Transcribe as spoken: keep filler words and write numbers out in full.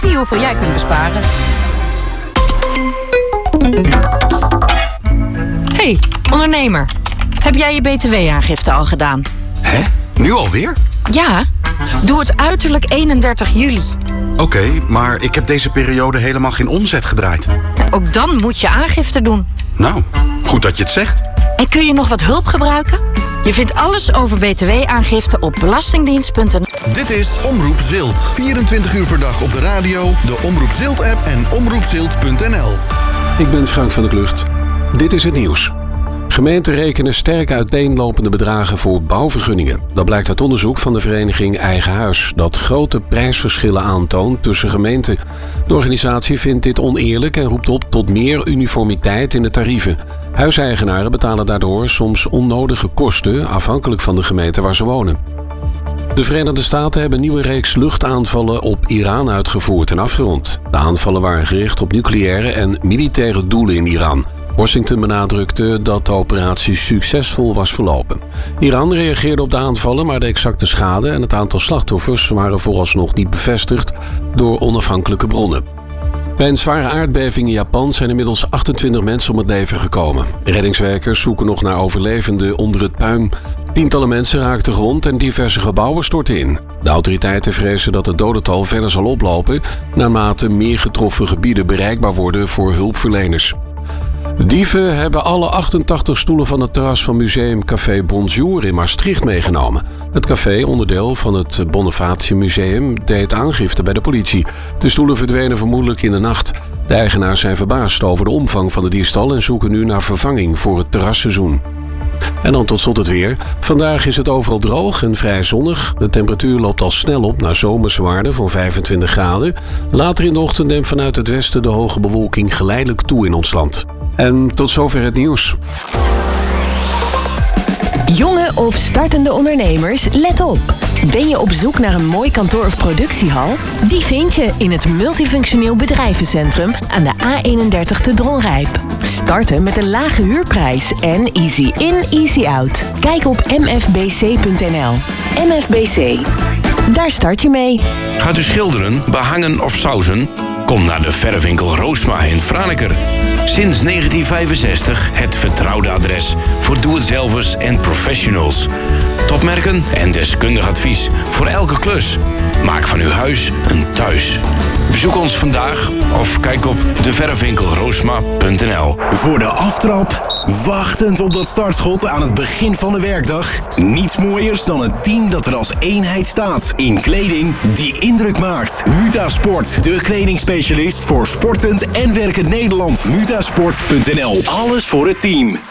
Zie hoeveel jij kunt besparen. Hey, ondernemer. Heb jij je B T W-aangifte al gedaan? Hè? Nu alweer? Ja, doe het uiterlijk eenendertig juli. Oké, okay, maar ik heb deze periode helemaal geen omzet gedraaid. Ook dan moet je aangifte doen. Nou, goed dat je het zegt. En kun je nog wat hulp gebruiken? Je vindt alles over B T W-aangifte op belastingdienst punt n l. Dit is Omroep Zilt. vierentwintig uur per dag op de radio, de Omroep Zilt-app en omroep zilt punt n l. Ik ben Frank van der Klucht. Dit is het nieuws. Gemeenten rekenen sterk uiteenlopende bedragen voor bouwvergunningen. Dat blijkt uit onderzoek van de vereniging Eigen Huis, dat grote prijsverschillen aantoont tussen gemeenten. De organisatie vindt dit oneerlijk en roept op tot meer uniformiteit in de tarieven. Huiseigenaren betalen daardoor soms onnodige kosten, afhankelijk van de gemeente waar ze wonen. De Verenigde Staten hebben een nieuwe reeks luchtaanvallen op Iran uitgevoerd en afgerond. De aanvallen waren gericht op nucleaire en militaire doelen in Iran. Washington benadrukte dat de operatie succesvol was verlopen. Iran reageerde op de aanvallen, maar de exacte schade en het aantal slachtoffers waren vooralsnog niet bevestigd door onafhankelijke bronnen. Bij een zware aardbeving in Japan zijn inmiddels achtentwintig mensen om het leven gekomen. Reddingswerkers zoeken nog naar overlevenden onder het puin. Tientallen mensen raakten gewond en diverse gebouwen stortten in. De autoriteiten vrezen dat het dodental verder zal oplopen naarmate meer getroffen gebieden bereikbaar worden voor hulpverleners. Dieven hebben alle achtentachtig stoelen van het terras van museum Café Bonjour in Maastricht meegenomen. Het café, onderdeel van het Bonifatie Museum, deed aangifte bij de politie. De stoelen verdwenen vermoedelijk in de nacht. De eigenaars zijn verbaasd over de omvang van de diefstal en zoeken nu naar vervanging voor het terrasseizoen. En dan tot slot het weer. Vandaag is het overal droog en vrij zonnig. De temperatuur loopt al snel op naar zomerse waarden van vijfentwintig graden. Later in de ochtend neemt vanuit het westen de hoge bewolking geleidelijk toe in ons land. En tot zover het nieuws. Jonge of startende ondernemers, let op. Ben je op zoek naar een mooi kantoor of productiehal? Die vind je in het Multifunctioneel Bedrijvencentrum aan de A eenendertig te Dronrijp. Starten met een lage huurprijs en easy in, easy out. Kijk op m f b c punt n l. M F B C. Daar start je mee. Gaat u schilderen, behangen of sausen? Kom naar de verfwinkel Roosma in Franeker. Sinds negentien vijfenzestig het vertrouwde adres voor doe-het-zelvers en professionals. Topmerken en deskundig advies voor elke klus. Maak van uw huis een thuis. Bezoek ons vandaag of kijk op de verfwinkel roosma punt n l. Voor de aftrap, wachtend op dat startschot aan het begin van de werkdag. Niets mooiers dan een team dat er als eenheid staat. In kleding die indruk maakt. Mutasport, de kledingspecialist voor sportend en werkend Nederland. mutasport punt n l. Alles voor het team.